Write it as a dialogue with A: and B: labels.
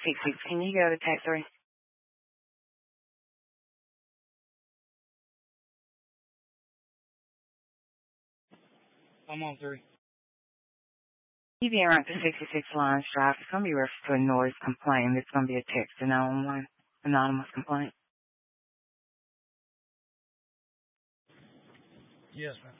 A: 66. Can you go to tag 3?
B: I'm on 3.
A: You be around the 66 Lions Drive. It's going to be referred to a noise complaint. It's going to be a text to 911, anonymous complaint.
B: Yes, ma'am.